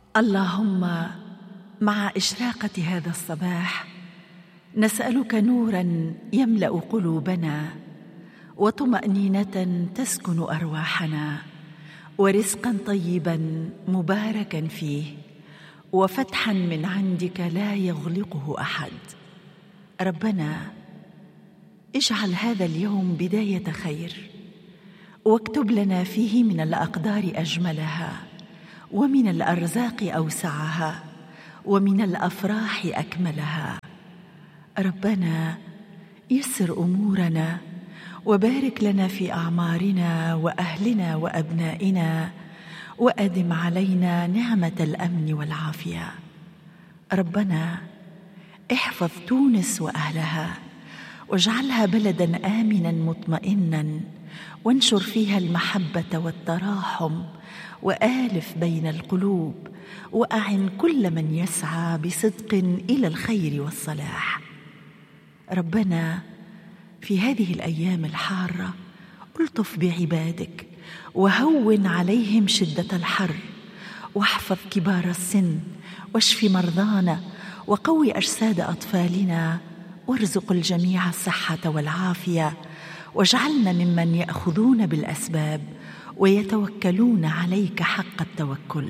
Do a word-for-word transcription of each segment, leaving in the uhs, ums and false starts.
اللهم مع إشراقة هذا الصباح نسألك نوراً يملأ قلوبنا، وطمأنينة تسكن أرواحنا، ورزقاً طيباً مباركاً فيه، وفتحاً من عندك لا يغلقه أحد. ربنا اجعل هذا اليوم بداية خير، واكتب لنا فيه من الأقدار أجملها، ومن الأرزاق أوسعها، ومن الأفراح أكملها. ربنا يسر أمورنا، وبارك لنا في أعمارنا وأهلنا وأبنائنا، وأدم علينا نعمة الأمن والعافية. ربنا احفظ تونس وأهلها، واجعلها بلداً آمناً مطمئناً، وانشر فيها المحبة والتراحم، وآلف بين القلوب، وأعن كل من يسعى بصدق إلى الخير والصلاح. ربنا في هذه الأيام الحارة ألطف بعبادك، وهون عليهم شدة الحر، واحفظ كبار السن، واشف مرضانا، وقوي أجساد أطفالنا، وارزق الجميع الصحة والعافية، واجعلنا ممن يأخذون بالأسباب ويتوكلون عليك حق التوكل.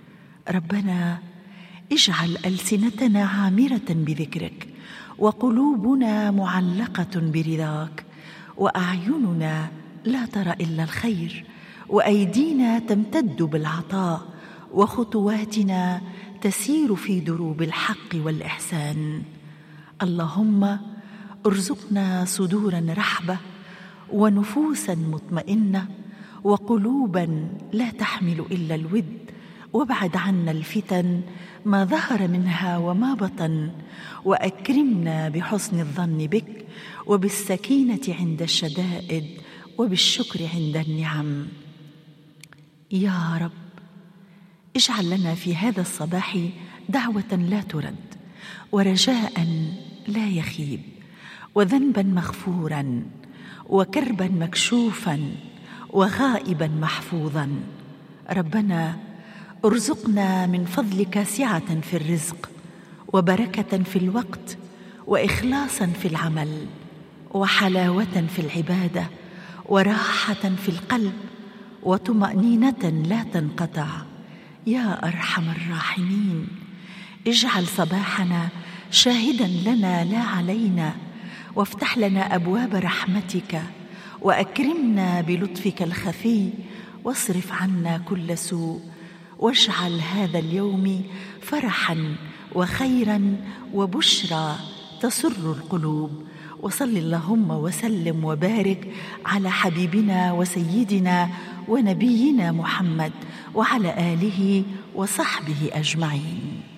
ربنا اجعل ألسنتنا عامرة بذكرك، وقلوبنا معلقة برضاك، وأعيننا لا ترى إلا الخير، وأيدينا تمتد بالعطاء، وخطواتنا تسير في دروب الحق والإحسان. اللهم ارزقنا صدوراً رحبة، ونفوساً مطمئنة، وقلوباً لا تحمل إلا الود، وابعد عنا الفتن ما ظهر منها وما بطن، وأكرمنا بحسن الظن بك، وبالسكينة عند الشدائد، وبالشكر عند النعم. يا رب اجعل لنا في هذا الصباح دعوة لا ترد، ورجاء لا يخيب، وذنبا مغفورا، وكربا مكشوفا، وغائبا محفوظا. ربنا ارزقنا من فضلك سعة في الرزق، وبركة في الوقت، وإخلاصا في العمل، وحلاوة في العبادة، وراحة في القلب، وطمأنينة لا تنقطع. يا أرحم الراحمين، اجعل صباحنا شاهدا لنا لا علينا، وافتح لنا أبواب رحمتك، وأكرمنا بلطفك الخفي، واصرف عنا كل سوء، واجعل هذا اليوم فرحا وخيرا وبشرى تسر القلوب. وصل اللهم وسلم وبارك على حبيبنا وسيدنا ونبينا محمد، وعلى آله وصحبه أجمعين.